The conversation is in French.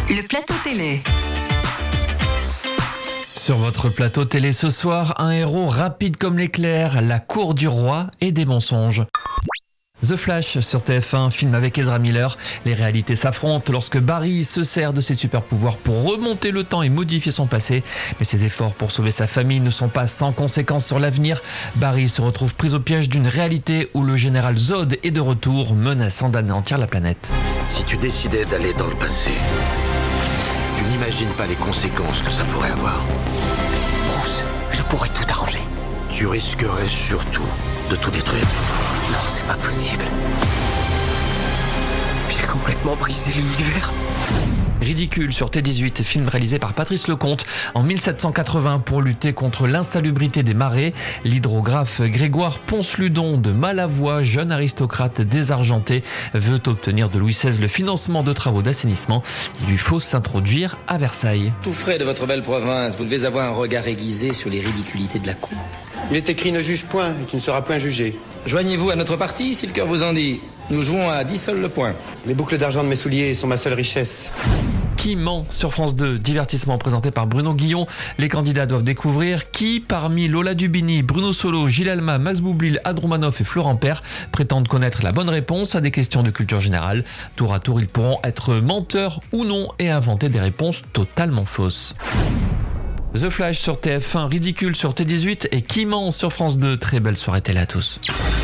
Le plateau télé. Sur votre plateau télé ce soir, un héros rapide comme l'éclair, la cour du roi et des mensonges. The Flash sur TF1, film avec Ezra Miller. Les réalités s'affrontent lorsque Barry se sert de ses super pouvoirs pour remonter le temps et modifier son passé. Mais ses efforts pour sauver sa famille ne sont pas sans conséquences sur l'avenir. Barry se retrouve pris au piège d'une réalité où le général Zod est de retour, menaçant d'anéantir la planète. Si tu décidais d'aller dans le passé, tu n'imagines pas les conséquences que ça pourrait avoir. Bruce, je pourrais tout arranger. Tu risquerais surtout de tout détruire. Non, c'est pas possible. J'ai complètement brisé l'univers. Ridicule sur T18, film réalisé par Patrice Lecomte en 1780 pour lutter contre l'insalubrité des marais. L'hydrographe Grégoire Ponce-Ludon de Malavoie, jeune aristocrate désargenté, veut obtenir de Louis XVI le financement de travaux d'assainissement. Il lui faut s'introduire à Versailles. Tout frais de votre belle province, vous devez avoir un regard aiguisé sur les ridiculités de la cour. Il est écrit « Ne juge point et tu ne seras point jugé ». Joignez-vous à notre parti si le cœur vous en dit. Nous jouons à 10 sols le point. Les boucles d'argent de mes souliers sont ma seule richesse. Qui ment sur France 2, divertissement présenté par Bruno Guillon. Les candidats doivent découvrir qui, parmi Lola Dubini, Bruno Solo, Gilles Alma, Max Boublil, Adromanov et Florent Père, prétendent connaître la bonne réponse à des questions de culture générale. Tour à tour, ils pourront être menteurs ou non et inventer des réponses totalement fausses. The Flash sur TF1, Ridicule sur T18 et Qui ment sur France 2. Très belle soirée télé à tous.